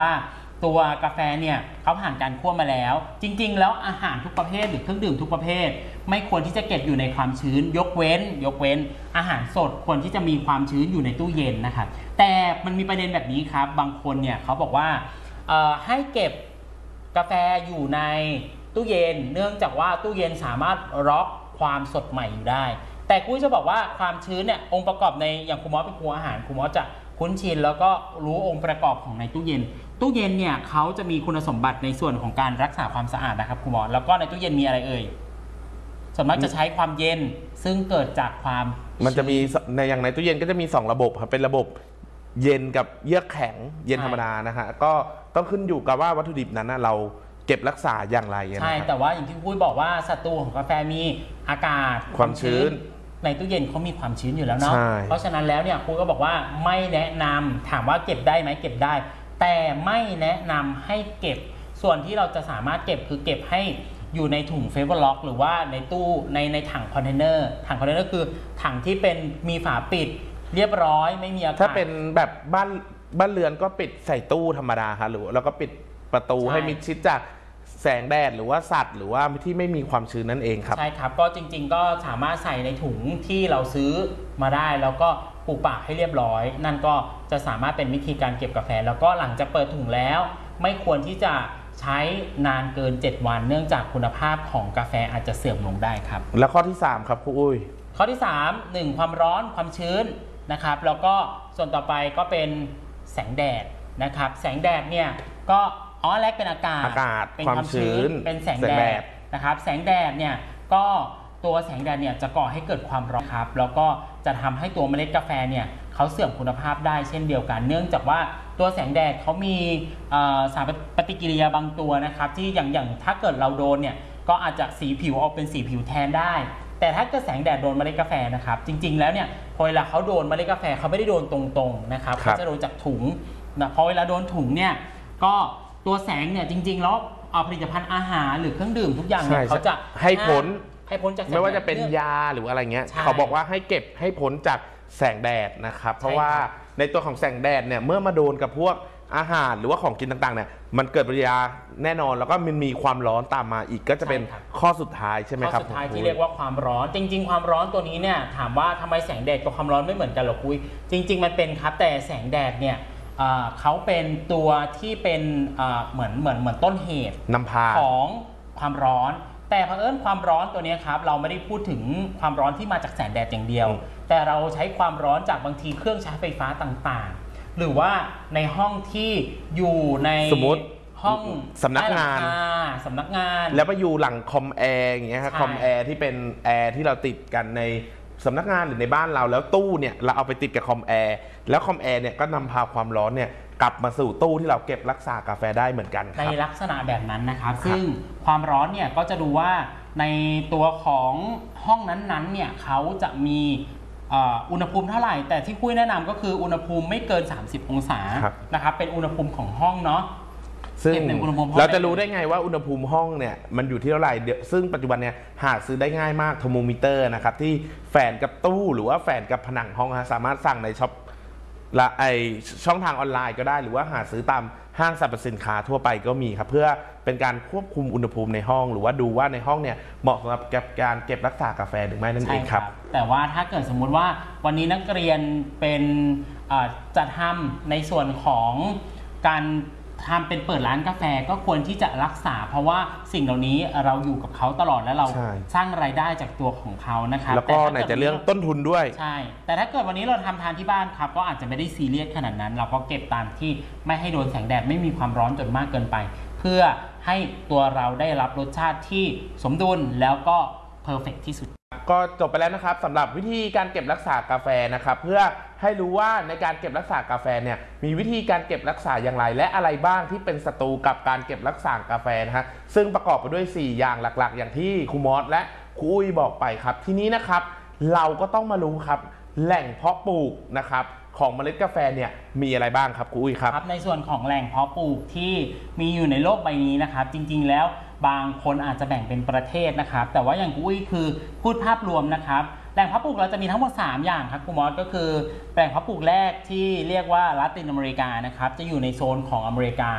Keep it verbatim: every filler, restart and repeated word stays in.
ว่าตัวกาแฟเนี่ยเขาผ่านการคั่วมาแล้วจริงๆแล้วอาหารทุกประเภทหรือเครื่องดื่มทุกประเภทไม่ควรที่จะเก็บอยู่ในความชื้นยกเว้นยกเว้นอาหารสดควรที่จะมีความชื้นอยู่ในตู้เย็นนะครับแต่มันมีประเด็นแบบนี้ครับบางคนเนี่ยเขาบอกว่าให้เก็บกาแฟอยู่ในตู้เย็นเนื่องจากว่าตู้เย็นสามารถล็อกความสดใหม่อยู่ได้แต่กูจะบอกว่าความชื้นเนี่ยองค์ประกอบในอย่างครูมอสเป็นครูอาหารครูมอสจะคุ้นชินแล้วก็รู้องค์ประกอบของในตู้เย็นตู้เย็นเนี่ยเขาจะมีคุณสมบัติในส่วนของการรักษาความสะอาดนะครับครูมอสแล้วก็ในตู้เย็นมีอะไรเอ่ยส่วนมากจะใช้ความเย็นซึ่งเกิดจากความมันจะมีในอย่างในตู้เย็นก็จะมีสองระบบครับเป็นระบบเย็นกับเยือกแข็งเย็นธรรมดานะฮะก็ต้องขึ้นอยู่กับว่าวัตถุดิบนั้นเราเก็บรักษาอย่างไรใช่แต่ว่าอย่างที่พูดบอกว่าศัตรูของกาแฟมีอากาศความชื้นในตู้เย็นเขามีความชื้นอยู่แล้วเนาะเพราะฉะนั้นแล้วเนี่ยครูก็บอกว่าไม่แนะนำถามว่าเก็บได้ไหมเก็บได้แต่ไม่แนะนำให้เก็บส่วนที่เราจะสามารถเก็บคือเก็บให้อยู่ในถุงเฟเวอร์ล็อกหรือว่าในตู้ในในถังคอนเทนเนอร์ถังคอนเทนเนอร์คือถังที่เป็นมีฝาปิดเรียบร้อยไม่มีอากาศถ้าเป็นแบบบ้านบ้านเรือนก็ปิดใส่ตู้ธรรมดาครับหรือแล้วก็ปิดประตูให้มิดชิดจากแสงแดดหรือว่าสัตว์หรือว่าที่ไม่มีความชื้นนั่นเองครับใช่ครับก็จริงๆก็สามารถใส่ในถุงที่เราซื้อมาได้แล้วก็ผูกปากให้เรียบร้อยนั่นก็จะสามารถเป็นวิธีการเก็บกาแฟแล้วก็หลังจากเปิดถุงแล้วไม่ควรที่จะใช้นานเกินเจ็ดวันเนื่องจากคุณภาพของกาแฟอาจจะเสื่อมลงได้ครับแล้วข้อที่สามครับครูอุ้ยข้อที่สาม หนึ่งความร้อนความชื้นนะครับแล้วก็ส่วนต่อไปก็เป็นแสงแดดนะครับแสงแดดเนี่ยก็อ๋อแรกเป็นอากาศอากาศเป็นความชื้นเป็นแสงแดดนะครับแสงแดดเนี่ยก็ตัวแสงแดดเนี่ยจะก่อให้เกิดความร้อนครับแล้วก็จะทำให้ตัวเมล็ดกาแฟเนี่ยเขาเสื่อมคุณภาพได้เช่นเดียวกันเนื่องจากว่าตัวแสงแดดเขามีสารปฏิกิริยาบางตัวนะครับที่อย่างอย่างถ้าเกิดเราโดนเนี่ยก็อาจจะสีผิวออกเป็นสีผิวแทนได้แต่ถ้าเกิดแสงแดดโดนเมล็ดกาแฟนะครับจริงๆแล้วเนี่ยพอเวลาเขาโดนเมล็ดกาแฟเขาไม่ได้โดนตรงๆนะครับเขาจะโดนจากถุงนะพอเวลาโดนถุงเนี่ยก็ตัวแสงเนี่ยจริงๆแล้วเอาผลิตภัณฑ์อาหารหรือเครื่องดื่มทุกอย่างเนี่ยเขาจะให้พ้นให้พ้นจากไม่ว่าจะเป็นยาหรืออะไรเงี้ยเขาบอกว่าให้เก็บให้พ้นจากแสงแดดนะครับเพราะว่าในตัวของแสงแดดเนี่ยเมื่อมาโดนกับพวกอาหารหรือว่าของกินต่างๆเนี่ยมันเกิดปฏิกิริยาแน่นอนแล้วก็มันมีความร้อนตามมาอีกก็จะเป็นข้อสุดท้ายใช่ไหมครับข้อสุดท้ายที่เรียกว่าความร้อนจริงๆความร้อนตัวนี้เนี่ยถามว่าทำไมแสงแดดกับความร้อนไม่เหมือนกันหรอคุยจริงๆมันเป็นครับแต่แสงแดดเนี่ยเขาเป็นตัวที่เป็นเหมือนเหมือนเหมือนต้นเหตุนำพาของความร้อนแต่เผอิญความร้อนตัวนี้ครับเราไม่ได้พูดถึงความร้อนที่มาจากแสงแดดอย่างเดียวแต่เราใช้ความร้อนจากบางทีเครื่องใช้ไฟฟ้าต่างๆหรือว่าในห้องที่อยู่ในสมมติห้องสำนักงานสำนักงานแล้วไปอยู่หลังคอมแอร์อย่างเงี้ยครับคอมแอร์ที่เป็นแอร์ที่เราติดกันในสำนักงานหรือในบ้านเราแล้วตู้เนี่ยเราเอาไปติดกับคอมแอร์แล้วคอมแอร์เนี่ยก็นำพาความร้อนเนี่ยกลับมาสู่ตู้ที่เราเก็บรักษากาแฟได้เหมือนกันในลักษณะแบบนั้นนะครับซึ่งความร้อนเนี่ยก็จะดูว่าในตัวของห้องนั้นๆเนี่ยเขาจะมีอุณหภูมิเท่าไหร่แต่ที่คุยแนะนำก็คืออุณหภูมิไม่เกินสามสิบองศานะครับเป็นอุณหภูมิของห้องเนาะซึ่งเราจะรู้ได้ไงว่าอุณหภูมิห้องเนี่ยมันอยู่ที่เท่าไหร่ซึ่งปัจจุบันเนี่ยหาซื้อได้ง่ายมากเทอร์โมมิเตอร์นะครับที่แฝงกับตู้หรือว่าแฝงกับผนังห้องสามารถสั่งในช็อปละไอช่องทางออนไลน์ก็ได้หรือว่าหาซื้อตามห้างสรรพสินค้าทั่วไปก็มีครับเพื่อเป็นการควบคุมอุณหภูมิในห้องหรือว่าดูว่าในห้องเนี่ยเหมาะสำหรับการเก็บรักษากาแฟหรือไม่นั่นเองครับแต่ว่าถ้าเกิดสมมุติว่าวันนี้นักเรียนเป็นจะทำในส่วนของการทำเป็นเปิดร้านกาแฟก็ควรที่จะรักษาเพราะว่าสิ่งเหล่านี้เราอยู่กับเขาตลอดและเราสร้างรายได้จากตัวของเขานะครับแล้วก็ไหนจะเรื่องต้นทุนด้วยใช่แต่ถ้าเกิดวันนี้เราทำทานที่บ้านครับก็อาจจะไม่ได้ซีเรียสขนาดนั้นเราก็เก็บตามที่ไม่ให้โดนแสงแดดไม่มีความร้อนจนมากเกินไปเพื่อให้ตัวเราได้รับรสชาติที่สมดุลแล้วก็เพอร์เฟกต์ที่สุดก็จบไปแล้วนะครับสำหรับวิธีการเก็บรักษากาแฟนะครับเพื่อให้รู้ว่าในการเก็บรักษากาแฟเนี่ยมีวิธีการเก็บรักษาอย่างไรและอะไรบ้างที่เป็นศัตรูกับการเก็บรักษากาแฟนะฮะซึ่งประกอบไปด้วยสี่อย่างหลักๆอย่างที่ครูมอสและครูอุ้ยบอกไปครับทีนี้นะครับเราก็ต้องมารู้ครับแหล่งเพาะปลูกนะครับของเมล็ดกาแฟเนี่ยมีอะไรบ้างครับครูอุ้ยครับในส่วนของแหล่งเพาะปลูกที่มีอยู่ในโลกใบนี้นะครับจริงๆแล้วบางคนอาจจะแบ่งเป็นประเทศนะครับแต่ว่าอย่างครูอุ้ยคือพูดภาพรวมนะครับแหล่งเพาะปลูกเราจะมีทั้งหมดสามอย่างครับครูมอสก็คือแหล่งเพาะปลูกแรกที่เรียกว่าลาตินอเมริกานะครับจะอยู่ในโซนของอเมริกา